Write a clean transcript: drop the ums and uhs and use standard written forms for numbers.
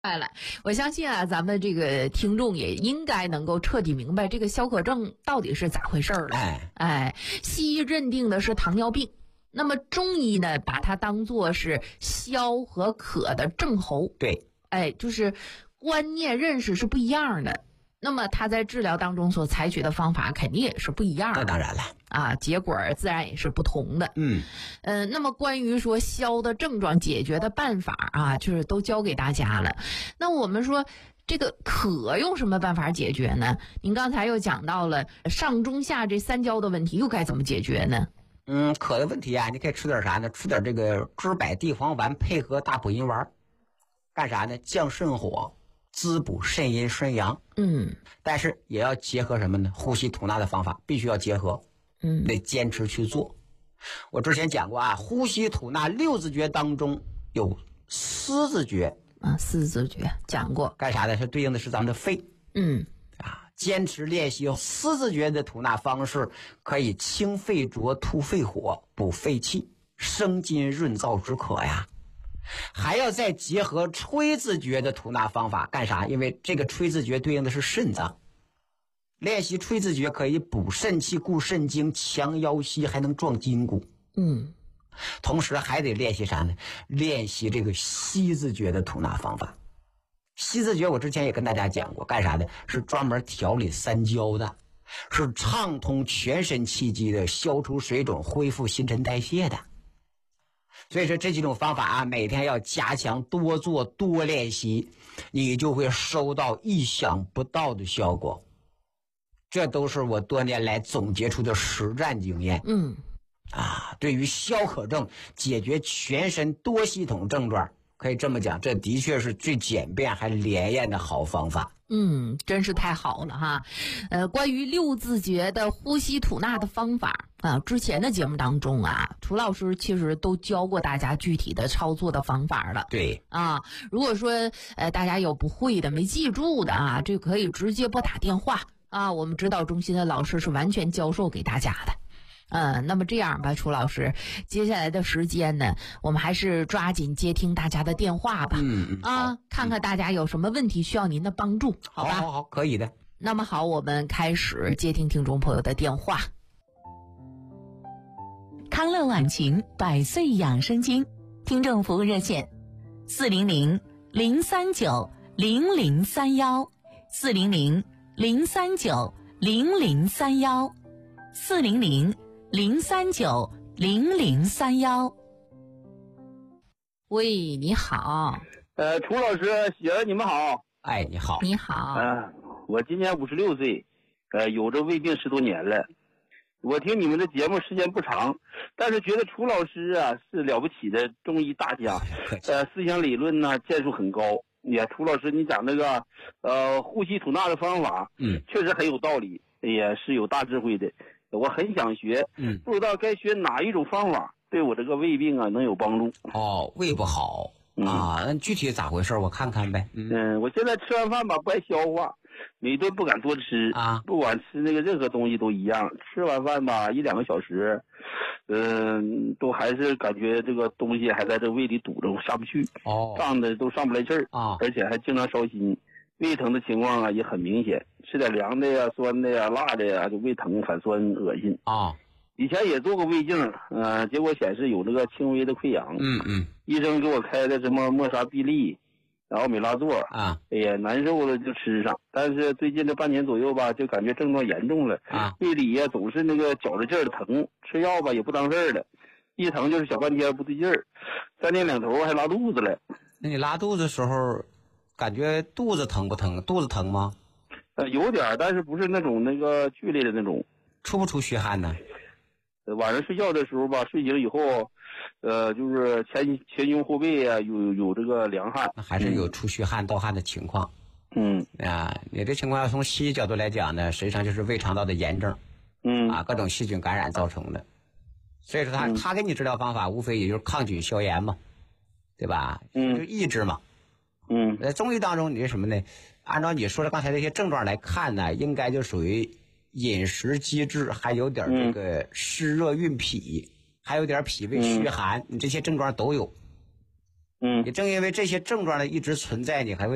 来，我相信啊，咱们这个听众也应该能够彻底明白这个消渴症到底是咋回事了。西医认定的是糖尿病，那么中医呢，把它当作是消和渴的症候。 对， 就是观念认识是不一样的。那么他在治疗当中所采取的方法肯定也是不一样的。 那当然了啊，结果自然也是不同的。那么关于说消的症状解决的办法啊，就是都教给大家了。那我们说这个渴用什么办法解决呢？您刚才又讲到了上中下这三焦的问题，又该怎么解决呢？ 渴的问题啊，你可以吃点啥呢？吃点这个知柏地黄丸配合大补阴丸，干啥呢？降肾火，滋补肾阴肾阳。但是也要结合什么呢？呼吸吐纳的方法必须要结合。得坚持去做。我之前讲过啊，呼吸吐纳六字诀当中有思字诀啊，思字诀讲过， 干啥呢？是对应的是咱们的肺。坚持练习思字诀的吐纳方式，可以清肺浊、吐肺火、补肺气、生津润燥止渴呀。还要再结合吹字诀的吐纳方法，干啥？因为这个吹字诀对应的是肾脏。练习吹字诀可以补肾气、固肾精、强腰膝，还能壮筋骨。同时还得练习啥呢？练习这个吸字诀的吐纳方法。吸字诀我之前也跟大家讲过，干啥的？是专门调理三焦的，是畅通全身气机的，消除水肿、恢复新陈代谢的。所以说这几种方法啊，每天要加强，多做多练习，你就会收到意想不到的效果。这都是我多年来总结出的实战经验。对于消渴症解决全身多系统症状，可以这么讲，这的确是最简便还连验的好方法。 真是太好了哈。关于六字诀的呼吸吐纳的方法啊，之前的节目当中啊，楚老师其实都教过大家具体的操作的方法了。 对啊，如果说大家有不会的、没记住的啊，这可以直接拨打电话啊，我们指导中心的老师是完全教授给大家的。那么这样吧，楚老师，接下来的时间呢，我们还是抓紧接听大家的电话吧。看看大家有什么问题需要您的帮助，好吧？ 好，可以的。 那么好，我们开始接听听众朋友的电话。 康乐晚晴百岁养生经听众服务热线400-039-0031，400-039-0031。 喂，你好。 楚老师，雪儿，你们好。 你好。 你好。 我今年56岁，有着胃病10多年了。我听你们的节目时间不长，但是觉得楚老师啊是了不起的中医大家，思想理论呢建树很高。也楚老师你讲那个呼吸吐纳的方法，确实很有道理，也是有大智慧的。我很想学，不知道该学哪一种方法对我这个胃病啊能有帮助。 胃不好那具体咋回事我看看呗。 我现在吃完饭吧不爱消化，每顿不敢多吃不管吃那个任何东西都一样，吃完饭吧1-2个小时，都还是感觉这个东西还在这胃里堵着，我下不去，胀的都上不来气儿而且还经常烧心，胃疼的情况啊也很明显，吃点凉的呀、酸的呀、辣的呀，就胃疼、反酸、恶心以前也做过胃镜，结果显示有这个轻微的溃疡。医生给我开的什么莫沙必利，然后美拉唑难受了就吃上，但是最近这半年左右吧，就感觉症状严重了胃里呀总是那个绞着劲儿疼，吃药吧也不当事儿了，一疼就是小半天不对劲儿，3天2头还拉肚子了。 那你拉肚子的时候感觉肚子疼不疼？肚子疼吗？ 有点，但是不是那种那个剧烈的那种。 出不出虚汗呢？ 晚上睡觉的时候吧，睡醒以后就是前胸后背啊有这个凉汗， 还是有出虚汗盗汗的情况。你这情况要从西医角度来讲呢，实际上就是胃肠道的炎症各种细菌感染造成的。所以说他给你治疗方法无非也就是抗菌消炎嘛，对吧？就抑制嘛。在中医当中你是什么呢？按照你说的刚才这些症状来看呢，应该就属于饮食机制，还有点这个湿热运脾，还有点脾胃虚寒，你这些症状都有。你正因为这些症状呢一直存在，你还会